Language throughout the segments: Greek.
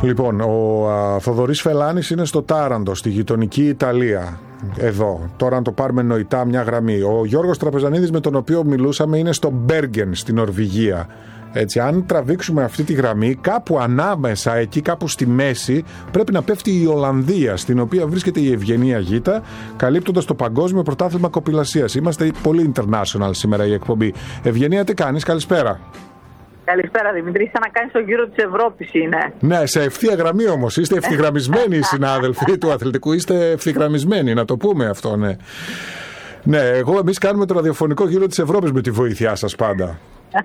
Λοιπόν, ο Θοδωρής Φελάνης είναι στο Τάραντο, στη γειτονική Ιταλία. Εδώ. Τώρα, αν το πάρουμε νοητά, μια γραμμή. Ο Γιώργος Τραπεζανίδης, με τον οποίο μιλούσαμε, είναι στο Μπέργεν, στην Νορβηγία. Έτσι, αν τραβήξουμε αυτή τη γραμμή, κάπου ανάμεσα, εκεί κάπου στη μέση, πρέπει να πέφτει η Ολλανδία, στην οποία βρίσκεται η Ευγενία Γίτα, καλύπτοντας το Παγκόσμιο Πρωτάθλημα Κοπηλασίας. Είμαστε πολύ international σήμερα η εκπομπή. Ευγενία, τι κάνεις? Καλησπέρα. Καλησπέρα Δημήτρη, σαν να κάνεις τον γύρο της Ευρώπης είναι. Ναι, σε ευθεία γραμμή όμως. Είστε ευθυγραμμισμένοι οι συνάδελφοι του αθλητικού, είστε ευθυγραμμισμένοι, να το πούμε αυτό, ναι. Ναι, εμείς κάνουμε το ραδιοφωνικό γύρο της Ευρώπης με τη βοήθειά σας πάντα.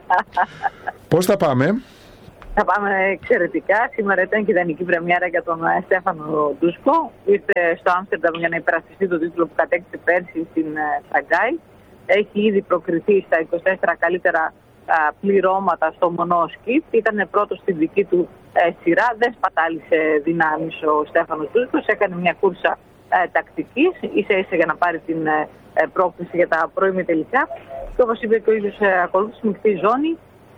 Πώς θα πάμε? Θα πάμε εξαιρετικά. Σήμερα ήταν και ιδανική πρεμιέρα για τον Στέφανο Ντούσκο. Ήρθε στο Άμστερνταμ για να υπερασπιστεί τον τίτλο που κατέκτησε πέρσι στην Σαγκάη. Έχει ήδη προκριθεί στα 24 καλύτερα πληρώματα στο μονόσκι. Ήταν πρώτος στην δική του σειρά. Δεν σπατάλησε δυνάμεις ο Στέφανος Ντούσκος. Έκανε μια κούρσα τακτικής, ίσα-ίσα για να πάρει την πρόκληση για τα πρώιμη τελικά. Και όπως είπε και ο ίδιος, ακολούθησε μεικτή ζώνη.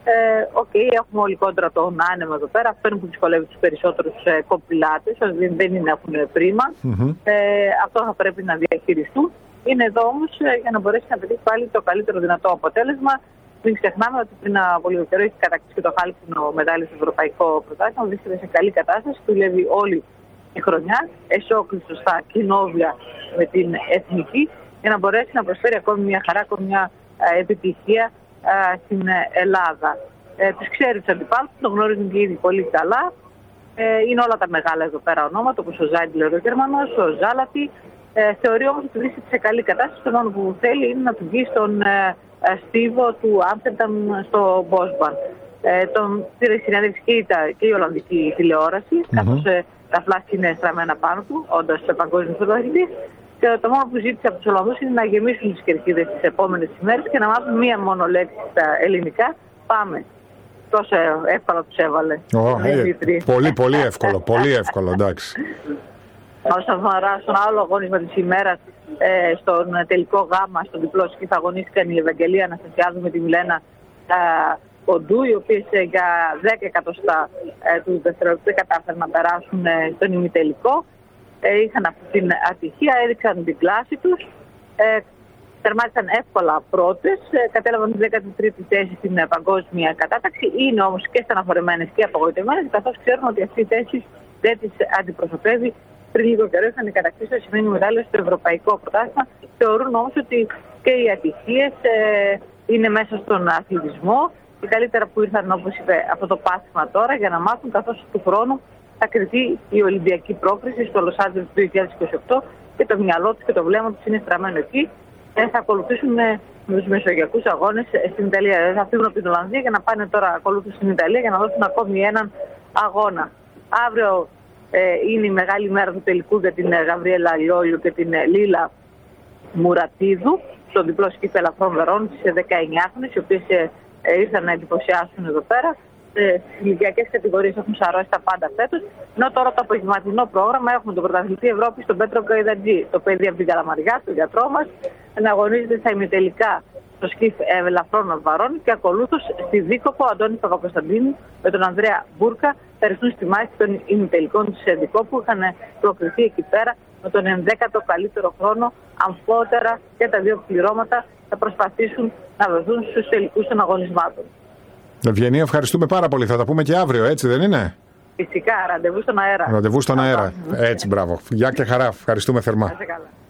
Έχουμε όλοι κόντρα τον άνεμο εδώ πέρα. Αυτό είναι που δυσκολεύει τους περισσότερους κοπηλάτες, δεν έχουν πρίμα. Αυτό θα πρέπει να διαχειριστούν. Είναι εδώ όμως για να μπορέσει να πετύχει πάλι το καλύτερο δυνατό αποτέλεσμα. Μην ξεχνάμε ότι πριν από λίγο καιρό έχει κατακτήσει και το χάλκινο μετάλλιο στο ευρωπαϊκό πρωτάθλημα. Βρίσκεται σε καλή κατάσταση, δουλεύει όλη τη χρονιά, εσόκλειστο στα κοινόβια με την εθνική, για να μπορέσει να προσφέρει ακόμη μια χαρά, ακόμη μια επιτυχία στην Ελλάδα. Τους ξέρει τους αντιπάλους, τον γνωρίζουν και ήδη πολύ καλά. Είναι όλα τα μεγάλα εδώ πέρα ονόματα, όπως ο Ζάγκλερ ο Γερμανός, ο Ζάλατη. Θεωρεί όμως ότι βρίσκεται σε καλή κατάσταση. Το μόνο που θέλει είναι να του βγει στον στίβο του Άμστερνταμ στο Μπόσμπαν. Τον πήρε συνέντευξη και η Ολλανδική τηλεόραση, καθώς τα φλάσια είναι στραμμένα πάνω του, όντας παγκόσμιος πρωταθλητής. Και το μόνο που ζήτησε από τους Ολλανδούς είναι να γεμίσουν τις κερκίδες τις επόμενες ημέρες και να μάθουν μία μόνο λέξη στα ελληνικά. Πάμε. Τόσο εύκολα τους έβαλε. Πολύ εύκολο, πολύ εύκολο, εντάξει. Όσον αφορά στον άλλο αγώνισμα της ημέρας, στον τελικό γάμα, στον διπλό σκι, θα αγωνίστηκαν η Ευαγγελία Αναστασιάδου με τη Μιλένα Κοντού, οι οποίες για 10 εκατοστά του δευτερόλεπτου δεν κατάφεραν να περάσουν στον ημιτελικό. Είχαν αυτή την ατυχία, έδειξαν την κλάση τους, τερμάτισαν εύκολα πρώτες, κατέλαβαν τη 13η θέση στην παγκόσμια κατάταξη. Είναι όμως και στεναχωρημένες και απογοητευμένες, καθώς ξέρουν ότι αυτή η θέση δεν τις αντιπροσωπεύει. Πριν λίγο καιρό είχαν κατακτήσει το σημαίνει μετάλλιο στο ευρωπαϊκό πρωτάθλημα. Θεωρούν όμως ότι και οι ατυχίες είναι μέσα στον αθλητισμό. Και καλύτερα που ήρθαν, όπως είπε, αυτό το πάθημα τώρα για να μάθουν, καθώς του χρόνου θα κριθεί η Ολυμπιακή πρόκριση στο Λος Άντζελες του 2028 και το μυαλό τους και το βλέμμα τους είναι στραμμένο εκεί. Θα ακολουθήσουν με τους μεσογειακούς αγώνες στην Ιταλία. Θα φύγουν από την Ολλανδία για να πάνε τώρα ακολούθως στην Ιταλία για να δώσουν ακόμη έναν αγώνα. Αύριο είναι η μεγάλη μέρα του τελικού για την Γαβριέλα Λιόλιου και την Λίλα Μουρατίδου στον διπλό σκι ελαφρών βερών, τις 19χρονες, οι οποίες ήρθαν να εντυπωσιάσουν εδώ πέρα. Στις ηλικιακές κατηγορίες έχουν σαρώσει τα πάντα φέτος. Ενώ τώρα το απογευματινό πρόγραμμα έχουμε τον πρωταθλητή Ευρώπη στον Πέτρο Καϊδατζή, το παιδί από την Καλαμαριά, τον γιατρό μας, να αγωνίζεται στα ημιτελικά στο σκι ελαφρών βαρών και ακολούθως στη Δίκοπο Αντώνη Παπακοσταντίνου με τον Ανδρέα Μπούρκα θα ρυθούν στη μάχη των ημιτελικών της Δίκοπου που είχαν προκριθεί εκεί πέρα με τον 11ο καλύτερο χρόνο. Αμφότερα και τα δύο πληρώματα θα προσπαθήσουν να βρεθούν στους τελικούς των αγωνισμάτων. Ευγενία, ευχαριστούμε πάρα πολύ. Θα τα πούμε και αύριο, έτσι δεν είναι? Φυσικά, ραντεβού στον αέρα. Ραντεβού στον αέρα. Έτσι, μπράβο. Γεια και χαρά. Ευχαριστούμε θερμά.